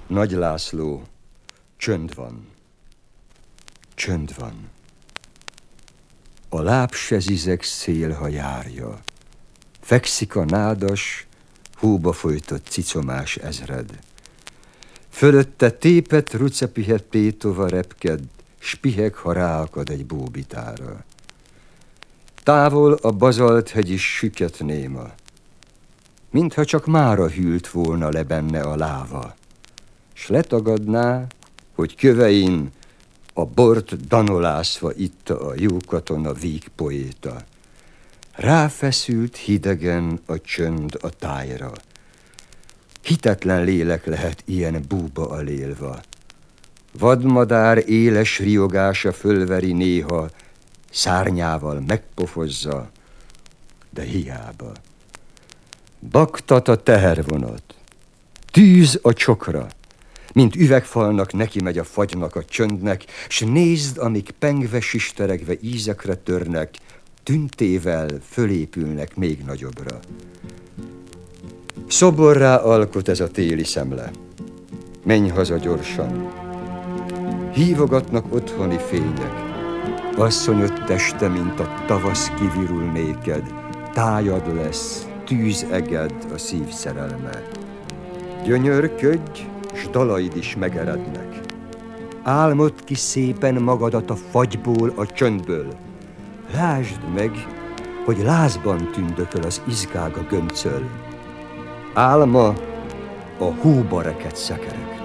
Nagy László, csönd van. Csönd van. A láb se zizeg szél, ha járja. Fekszik a nádas, hóba folytott cicomás ezred. Fölötte tépet, rucepihet pétova repked, s piheg, ha ráakad egy bóbitára. Távol a bazalt hegy is süket néma, mintha csak mára hűlt volna le benne a láva, s letagadná, hogy kövein a bort danolászva itta a jó katona vígpoéta. Ráfeszült hidegen a csönd a tájra. Hitetlen lélek lehet ilyen búba alélva. Vadmadár éles riogása fölveri néha, szárnyával megpofozza, de hiába. Baktat a tehervonat, tűz a csokra, mint üvegfalnak neki megy a fagynak a csöndnek, s nézd, amíg pengve, sisteregve ízekre törnek, tüntével fölépülnek még nagyobbra. Szoborrá alkot ez a téli szemle. Menj haza gyorsan. Hívogatnak otthoni fények. Asszonyod teste, mint a tavasz kivirul néked. Tájad lesz, tűzeged a szív szerelme. Gyönyörködj, s dalaid is megerednek. Álmod ki szépen magadat a fagyból, a csöndből. Lásd meg, hogy lázban tündököl az izgága göncöl. Álma a hóba rekedt szekerek.